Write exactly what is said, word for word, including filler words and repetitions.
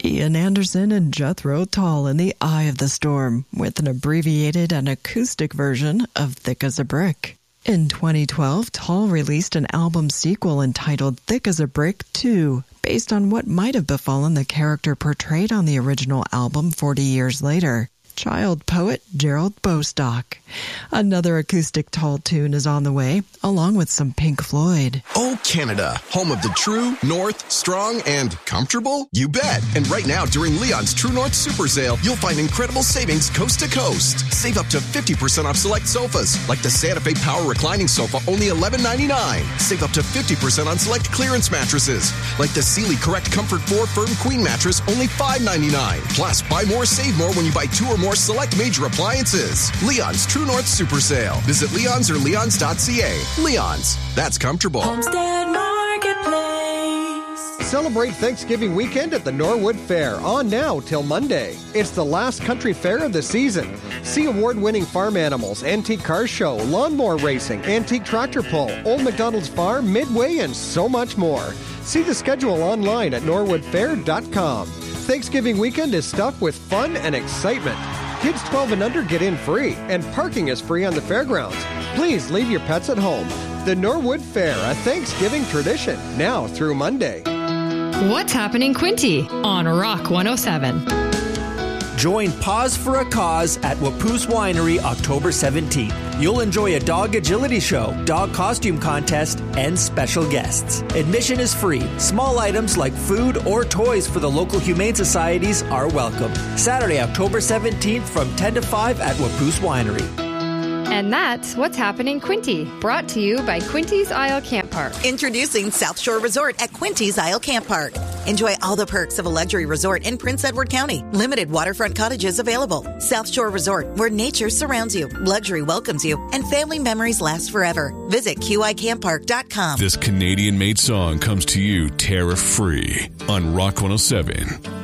Ian Anderson and Jethro Tull in The Eye of the Storm, with an abbreviated and acoustic version of Thick as a Brick. In twenty twelve, Tull released an album sequel entitled Thick as a Brick two, based on what might have befallen the character portrayed on the original album forty years later, child poet Gerald Bostock. Another acoustic Tull tune is on the way, along with some Pink Floyd. Oh, Canada, home of the true, north, strong, and comfortable? You bet. And right now, during Leon's True North Super Sale, you'll find incredible savings coast to coast. Save up to fifty percent off select sofas, like the Santa Fe Power Reclining Sofa, only eleven ninety-nine. Save up to fifty percent on select clearance mattresses, like the Sealy Correct Comfort four Firm Queen Mattress, only five ninety-nine. Plus, buy more, save more when you buy two or more select major appliances. Leon's True North Super Sale. Visit Leon's or leons dot c a. Leon's. That's comfortable. Homestead Marketplace. Celebrate Thanksgiving weekend at the Norwood Fair, on now till Monday. It's the last country fair of the season. See award-winning farm animals, antique car show, lawnmower racing, antique tractor pull, Old McDonald's Farm, Midway, and so much more. See the schedule online at norwood fair dot com. Thanksgiving weekend is stuffed with fun and excitement. Kids twelve and under get in free, and parking is free on the fairgrounds. Please leave your pets at home. The Norwood Fair, a Thanksgiving tradition, now through Monday. What's happening, Quinty, on Rock one oh seven. Join Pause for a Cause at Wapoose Winery October seventeenth. You'll enjoy a dog agility show, dog costume contest, and special guests. Admission is free. Small items like food or toys for the local humane societies are welcome. Saturday, October seventeenth from ten to five at Wapoose Winery. And that's What's Happening, Quinty, brought to you by Quinty's Isle Camp Park. Introducing South Shore Resort at Quinty's Isle Camp Park. Enjoy all the perks of a luxury resort in Prince Edward County. Limited waterfront cottages available. South Shore Resort, where nature surrounds you, luxury welcomes you, and family memories last forever. Visit Q I camp park dot com. This Canadian-made song comes to you tariff-free on Rock one oh seven.